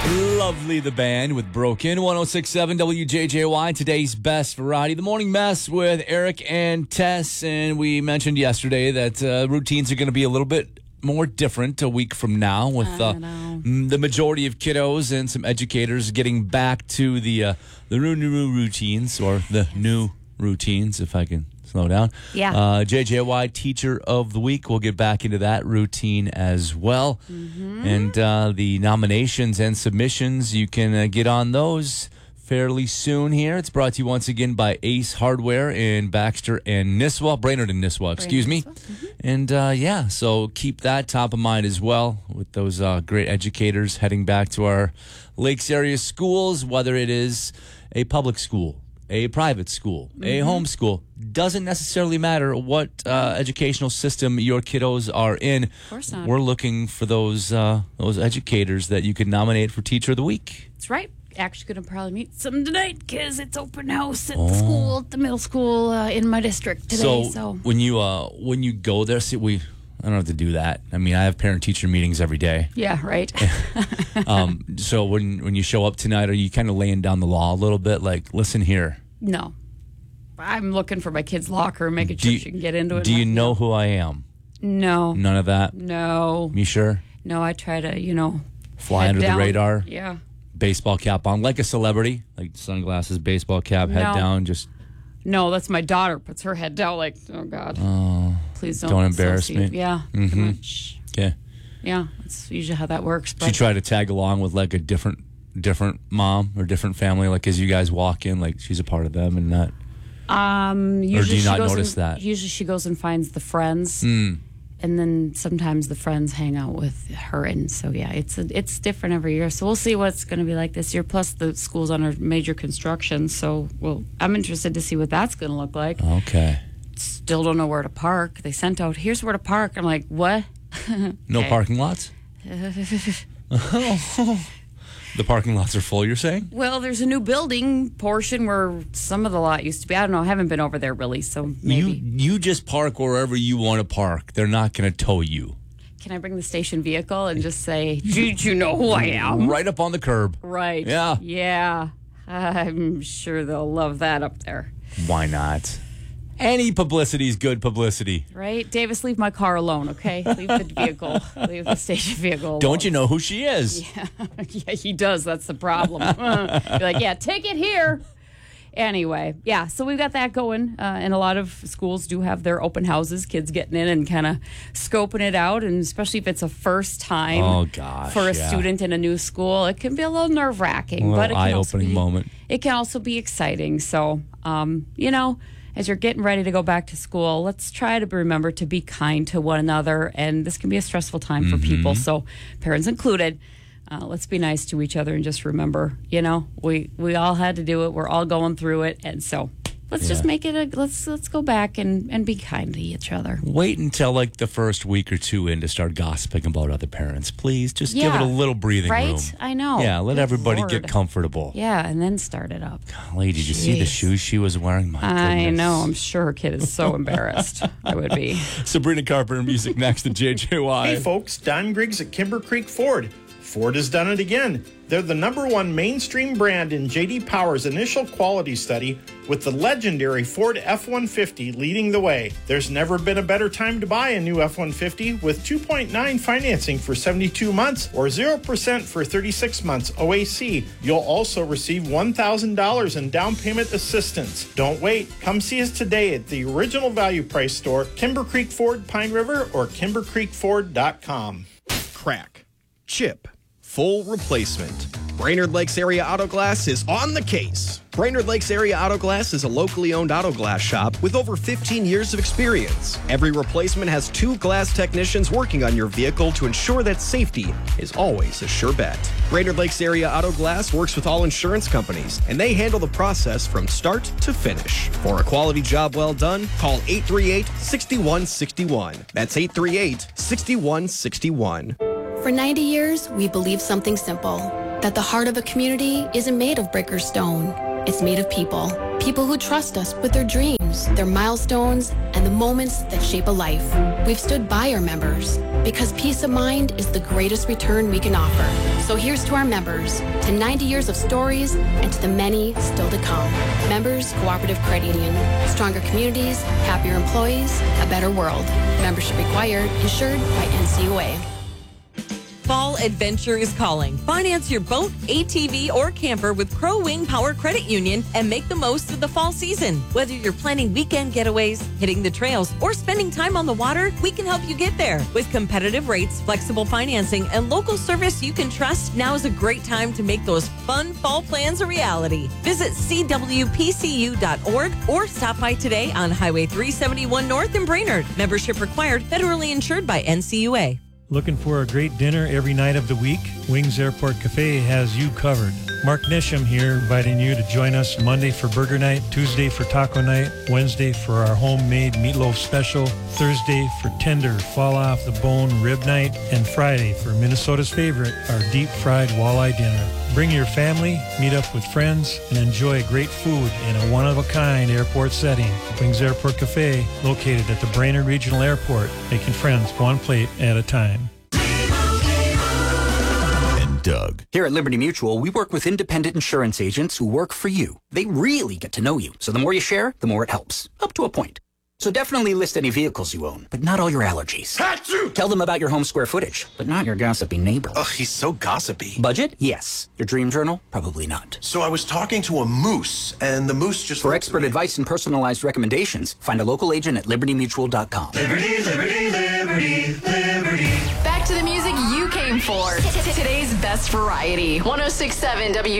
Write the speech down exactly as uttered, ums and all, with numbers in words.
Lovely the band with Broken. one oh six point seven W J J Y, today's best variety. The Morning Mess with Eric and Tess. And we mentioned yesterday that uh, routines are going to be a little bit more different a week from now with uh, the majority of kiddos and some educators getting back to the, uh, the new, new routines or the new routines, if I can slow down. Yeah. Uh, J J Y Teacher of the Week. We'll get back into that routine as well. Mm-hmm. And uh, the nominations and submissions, you can uh, get on those fairly soon here. It's brought to you once again by Ace Hardware in Baxter and Nisswa. Brainerd and Nisswa, excuse me. Mm-hmm. And uh, yeah, so keep that top of mind as well with those uh, great educators heading back to our Lakes area schools, whether it is a public school, a private school, mm-hmm. a homeschool. Doesn't necessarily matter what uh, educational system your kiddos are in. Of course not. We're looking for those uh, those educators that you could nominate for Teacher of the Week. That's right. Actually going to probably meet some tonight because it's open house at Oh. the school, at the middle school uh, in my district today. So, So, when you uh, when you go there, see, we I don't have to do that. I mean, I have parent-teacher meetings every day. yeah, right. Um, so when when you show up tonight, are you kind of laying down the law a little bit? Like, listen here. No. I'm looking for my kid's locker and making Do sure you- she can get into it. Do you know who I am? No. None of that. No. You sure? No, I try to, you know, Fly head under down. the radar. Yeah. Baseball cap on, like a celebrity, like sunglasses, baseball cap, head No. down. Just No, that's my daughter. Puts her head down like, oh, God. Please don't. don't embarrass associate- me. Yeah. Mhm. Pretty much. yeah. Yeah. That's usually how that works. She But try to tag along with like a different different mom or different family, like as you guys walk in, like she's a part of them and not. um, usually Or do you she not goes notice and, that? Usually she goes and finds the friends. Mm. And then sometimes the friends hang out with her, and so yeah, it's a, it's different every year. So we'll see what's going to be like this year. Plus, the school's under major construction, so well, I'm interested to see what that's going to look like. Okay. Still don't know where to park. They sent out, here's where to park. I'm like, what? No Okay. parking lots. The parking lots are full. You're saying? Well, there's a new building portion where some of the lot used to be. I don't know. I haven't been over there really, so maybe. You you just park wherever you want to park. They're not going to tow you. Can I bring the station vehicle and just say, did you know who I am? Right up on the curb. Right. Yeah. Yeah. I'm sure they'll love that up there. Why not? Any publicity is good publicity. Right? Davis, leave my car alone, okay? Leave the vehicle. Leave the station vehicle alone. Don't you know who she is? Yeah, he does. That's the problem. Be like, yeah, take it here. Anyway, yeah, so we've got that going. Uh, and a lot of schools do have their open houses, kids getting in and kind of scoping it out. And especially if it's a first time Oh, gosh, for a yeah. student in a new school, it can be a little nerve wracking. A little But it can also eye-opening be- moment. It can also be exciting. So, um, you know, as you're getting ready to go back to school, let's try to remember to be kind to one another. And this can be a stressful time for Mm-hmm. people, so parents included. Uh, let's be nice to each other and just remember, you know, we, we all had to do it. We're all going through it. And so let's just Yeah. make it a, let's let's go back and, and be kind to each other. Wait until like the first week or two in to start gossiping about other parents. Please just give Yeah. it a little breathing Right? room. I know. Yeah, let Good everybody Lord. get comfortable. Yeah, and then start it up. Golly, did you see the Jeez. shoes she was wearing? My I goodness. know. I'm sure her kid is so embarrassed. I would be. Sabrina Carpenter, music next to J J Y. Hey folks, Don Griggs at Kimber Creek Ford. Ford has done it again. They're the number one mainstream brand in J D Power's initial quality study, with the legendary Ford F one fifty leading the way. There's never been a better time to buy a new F one fifty with two point nine financing for seventy-two months or zero percent for thirty-six months O A C. You'll also receive one thousand dollars in down payment assistance. Don't wait. Come see us today at the original value price store, Kimber Creek Ford, Pine River, or kimber creek ford dot com. Crack, chip, full replacement. Brainerd Lakes Area Auto Glass is on the case. Brainerd Lakes Area Auto Glass is a locally owned auto glass shop with over fifteen years of experience. Every replacement has two glass technicians working on your vehicle to ensure that safety is always a sure bet. Brainerd Lakes Area Auto Glass works with all insurance companies, and they handle the process from start to finish. For a quality job well done, call eight three eight, six one six one. That's eight three eight, six one six one. For ninety years, we believed something simple, that the heart of a community isn't made of brick or stone. It's made of people. People who trust us with their dreams, their milestones, and the moments that shape a life. We've stood by our members, because peace of mind is the greatest return we can offer. So here's to our members, to ninety years of stories, and to the many still to come. Members Cooperative Credit Union. Stronger communities, happier employees, a better world. Membership required, insured by N C U A. Fall adventure is calling. Finance your boat, A T V, or camper with Crow Wing Power Credit Union and make the most of the fall season. Whether you're planning weekend getaways, hitting the trails, or spending time on the water, we can help you get there. With competitive rates, flexible financing, and local service you can trust, now is a great time to make those fun fall plans a reality. Visit C W P C U dot org or stop by today on Highway three seventy-one North in Brainerd. Membership required, federally insured by N C U A. Looking for a great dinner every night of the week? Wings Airport Cafe has you covered. Mark Nisham here, inviting you to join us Monday for burger night, Tuesday for taco night, Wednesday for our homemade meatloaf special, Thursday for tender fall off the bone rib night, and Friday for Minnesota's favorite, our deep fried walleye dinner. Bring your family, meet up with friends, and enjoy great food in a one-of-a-kind airport setting. Wings Airport Cafe, located at the Brainerd Regional Airport, making friends one plate at a time. And Doug. Here at Liberty Mutual, we work with independent insurance agents who work for you. They really get to know you, so the more you share, the more it helps. Up to a point. So definitely list any vehicles you own, but not all your allergies. Achoo! Tell them about your home square footage, but not your gossipy neighbor. Ugh, he's so gossipy. Budget? Yes. Your dream journal? Probably not. So I was talking to a moose, and the moose just... For expert advice and personalized recommendations, find a local agent at liberty mutual dot com. Liberty, liberty, liberty, liberty. Back to the music you came for. Today's best variety. one oh six point seven W